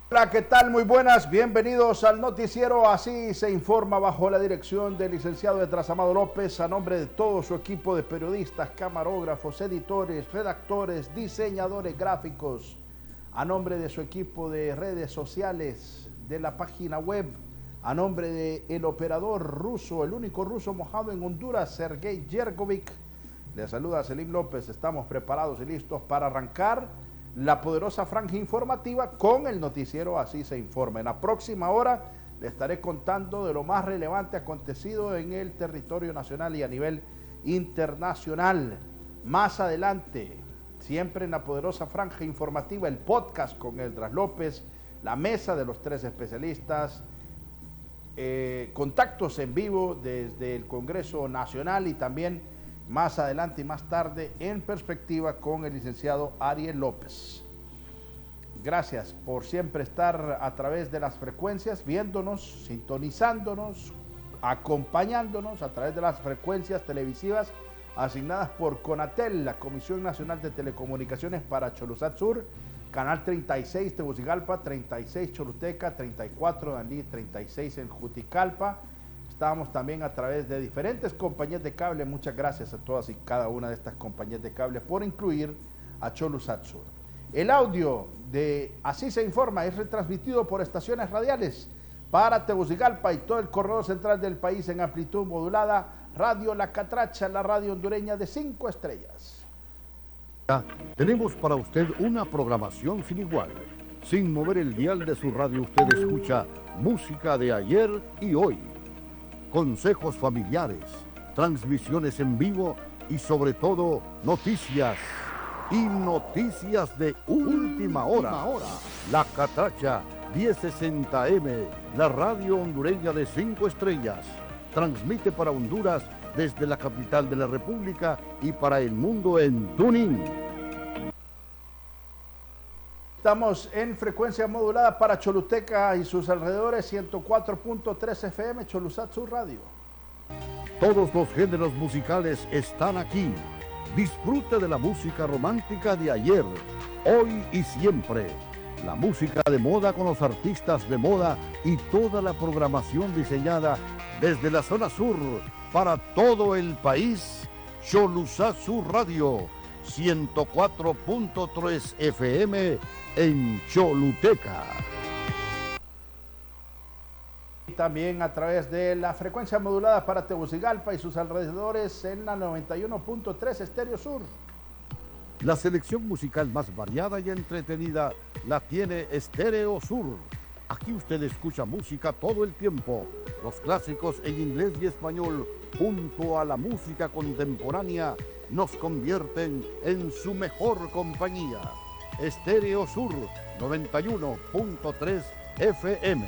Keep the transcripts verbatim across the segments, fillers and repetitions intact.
Hola, ¿qué tal? Muy buenas, bienvenidos al noticiero Así se informa, bajo la dirección del licenciado Esdras Amado López, a nombre de todo su equipo de periodistas, camarógrafos, editores, redactores, diseñadores gráficos, a nombre de su equipo de redes sociales, de la página web, a nombre del operador ruso, el único ruso mojado en Honduras, Sergei Yergovic. Le saluda Selim López. Estamos preparados y listos para arrancar la poderosa franja informativa con el noticiero Así se informa. En la próxima hora le estaré contando de lo más relevante acontecido en el territorio nacional y a nivel internacional. Más adelante, siempre en la poderosa franja informativa, el podcast con Esdras López, la mesa de los tres especialistas, eh, contactos en vivo desde el Congreso Nacional y también más adelante y más tarde en perspectiva con el licenciado Ariel López. Gracias por siempre estar a través de las frecuencias, viéndonos, sintonizándonos, acompañándonos a través de las frecuencias televisivas asignadas por CONATEL, la Comisión Nacional de Telecomunicaciones para Choluzat Sur, Canal treinta y seis Tegucigalpa, treinta y seis Choluteca, treinta y cuatro Danlí, treinta y seis en Juticalpa. Estamos también a través de diferentes compañías de cable. Muchas gracias a todas y cada una de estas compañías de cable por incluir a Choluzat Sur. El audio de Así se informa es retransmitido por estaciones radiales para Tegucigalpa y todo el corredor central del país en amplitud modulada. Radio La Catracha, la radio hondureña de cinco estrellas. Tenemos para usted una programación sin igual. Sin mover el dial de su radio, usted escucha música de ayer y hoy, consejos familiares, transmisiones en vivo y sobre todo noticias y noticias de última hora. La Catracha diez sesenta eme, la radio hondureña de cinco estrellas, transmite para Honduras desde la capital de la República y para el mundo en TuneIn. Estamos en frecuencia modulada para Choluteca y sus alrededores, ciento cuatro punto tres efe eme, Choluzat Sur Radio. Todos los géneros musicales están aquí. Disfrute de la música romántica de ayer, hoy y siempre. La música de moda con los artistas de moda y toda la programación diseñada desde la zona sur para todo el país. Choluzat Sur Radio, ciento cuatro punto tres efe eme en Choluteca. Y también a través de la frecuencia modulada para Tegucigalpa y sus alrededores en la noventa y uno punto tres Estéreo Sur. La selección musical más variada y entretenida la tiene Estéreo Sur. Aquí usted escucha música todo el tiempo. Los clásicos en inglés y español, junto a la música contemporánea, nos convierten en su mejor compañía. Estéreo Sur noventa y uno punto tres efe eme.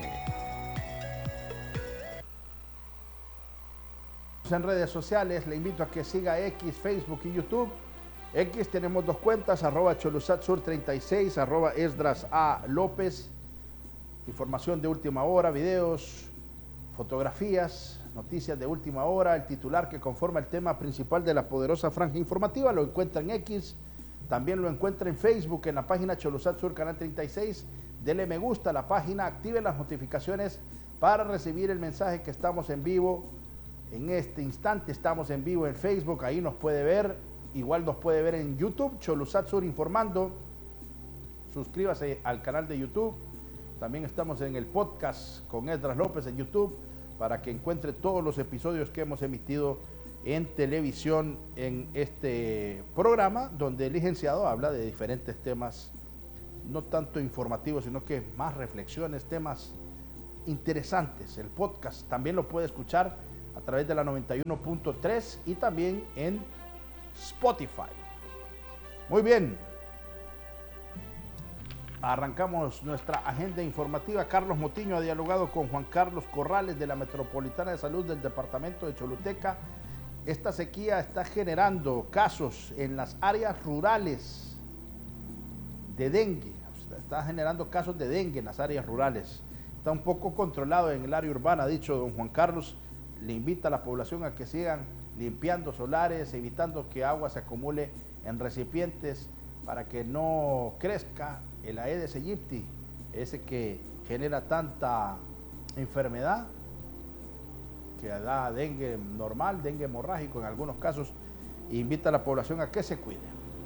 En redes sociales le invito a que siga X, Facebook y YouTube. X tenemos dos cuentas, arroba Choluzat Sur treinta y seis, arroba Esdras A. López. Información de última hora, videos, fotografías, noticias de última hora. El titular que conforma el tema principal de la poderosa franja informativa lo encuentra en X. También lo encuentra en Facebook, en la página Choluzat Sur Canal treinta y seis. Dele me gusta a la página, active las notificaciones para recibir el mensaje que estamos en vivo. En este instante estamos en vivo en Facebook, ahí nos puede ver. Igual nos puede ver en YouTube, Choluzat Sur Informando. Suscríbase al canal de YouTube. También estamos en el podcast con Esdras López en YouTube para que encuentre todos los episodios que hemos emitido en televisión en este programa, donde el licenciado habla de diferentes temas, no tanto informativos, sino que más reflexiones, temas interesantes. El podcast también lo puede escuchar a través de la noventa y uno punto tres y también en Spotify. Muy bien. Arrancamos nuestra agenda informativa. Carlos Motiño ha dialogado con Juan Carlos Corrales de la Metropolitana de Salud del departamento de Choluteca. Esta sequía está generando casos en las áreas rurales de dengue. Está generando casos de dengue en las áreas rurales. Está un poco controlado en el área urbana, ha dicho don Juan Carlos. Le invita a la población a que sigan limpiando solares, evitando que agua se acumule en recipientes para que no crezca el Aedes aegypti ese que genera tanta enfermedad, que da dengue normal, dengue hemorrágico en algunos casos, e invita a la población a que se cuide.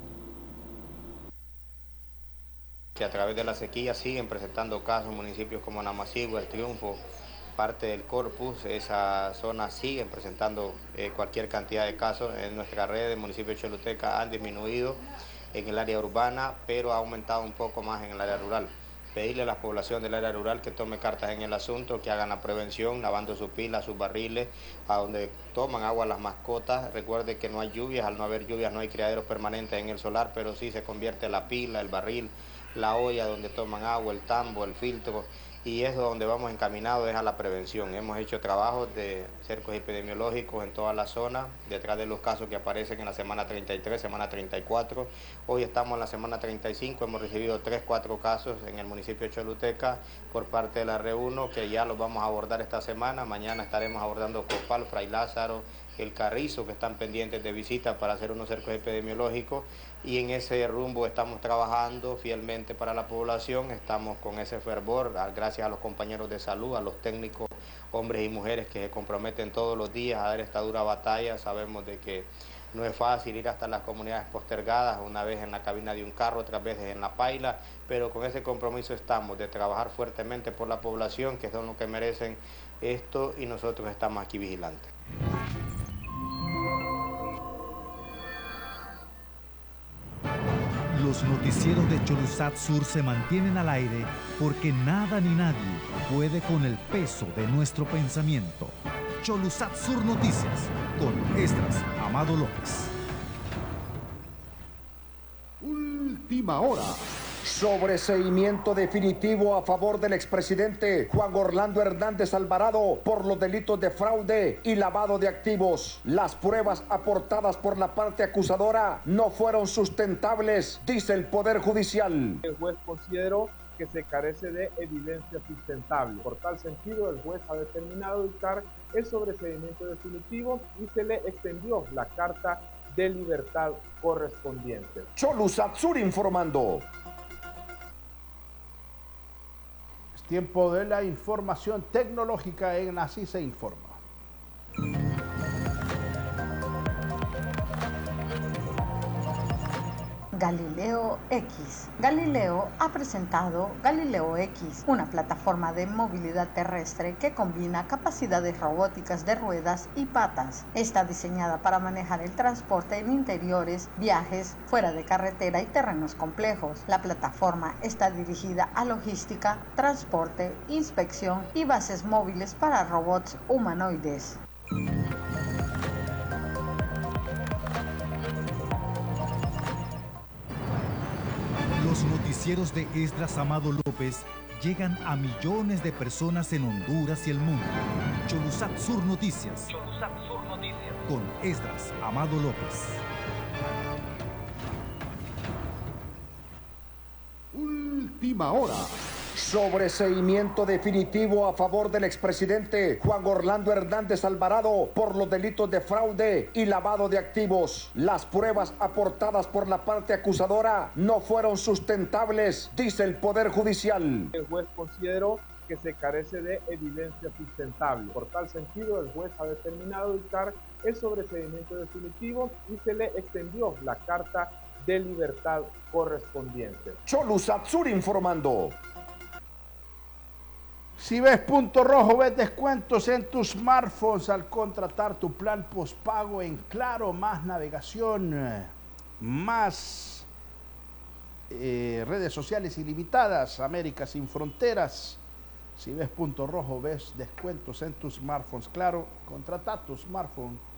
Que a través de la sequía siguen presentando casos en municipios como Namasigua, El Triunfo, parte del Corpus, esas zonas siguen presentando eh, cualquier cantidad de casos. En nuestra red de municipio de Choluteca han disminuido en el área urbana, pero ha aumentado un poco más en el área rural. Pedirle a la población del área rural que tome cartas en el asunto, que hagan la prevención, lavando sus pilas, sus barriles, a donde toman agua las mascotas. Recuerde que no hay lluvias, al no haber lluvias no hay criaderos permanentes en el solar, pero sí se convierte la pila, el barril, la olla donde toman agua, el tambo, el filtro, y es donde vamos encaminados, es a la prevención. Hemos hecho trabajos de cercos epidemiológicos en toda la zona, detrás de los casos que aparecen en la semana treinta y tres, semana treinta y cuatro. Hoy estamos en la semana treinta y cinco, hemos recibido tres, cuatro casos en el municipio de Choluteca por parte de la R uno, que ya los vamos a abordar esta semana. Mañana estaremos abordando Copal, Fray Lázaro, El Carrizo, que están pendientes de visita para hacer unos cercos epidemiológicos, y en ese rumbo estamos trabajando fielmente para la población. Estamos con ese fervor, gracias a los compañeros de salud, a los técnicos, hombres y mujeres que se comprometen todos los días a dar esta dura batalla. Sabemos de que no es fácil ir hasta las comunidades postergadas, una vez en la cabina de un carro, otras veces en la paila, pero con ese compromiso estamos de trabajar fuertemente por la población, que son los que merecen esto, y nosotros estamos aquí vigilantes. Los noticieros de Cholusat Sur se mantienen al aire porque nada ni nadie puede con el peso de nuestro pensamiento. Cholusat Sur Noticias con Esdras Amado López. Última hora. Sobreseimiento definitivo a favor del expresidente Juan Orlando Hernández Alvarado por los delitos de fraude y lavado de activos. Las pruebas aportadas por la parte acusadora no fueron sustentables, dice el Poder Judicial. El juez consideró que se carece de evidencia sustentable. Por tal sentido, el juez ha determinado dictar el sobreseimiento definitivo y se le extendió la carta de libertad correspondiente. Cholusat Sur informando. Tiempo de la información tecnológica en Así se informa. Galileo X. Galileo ha presentado Galileo X, una plataforma de movilidad terrestre que combina capacidades robóticas de ruedas y patas. Está diseñada para manejar el transporte en interiores, viajes, fuera de carretera y terrenos complejos. La plataforma está dirigida a logística, transporte, inspección y bases móviles para robots humanoides. Los noticieros de Esdras Amado López llegan a millones de personas en Honduras y el mundo. Cholusat Sur Noticias. Cholusat Sur Noticias. Con Esdras Amado López. Última hora. Sobreseimiento definitivo a favor del expresidente Juan Orlando Hernández Alvarado por los delitos de fraude y lavado de activos. Las pruebas aportadas por la parte acusadora no fueron sustentables, dice el Poder Judicial. El juez consideró que se carece de evidencia sustentable. Por tal sentido, el juez ha determinado dictar el sobreseimiento definitivo y se le extendió la carta de libertad correspondiente. Cholusat Sur informando. Si ves punto rojo, ves descuentos en tus smartphones al contratar tu plan postpago en Claro, más navegación, más eh, redes sociales ilimitadas, América sin fronteras. Si ves punto rojo, ves descuentos en tus smartphones. Claro, contrata tu smartphone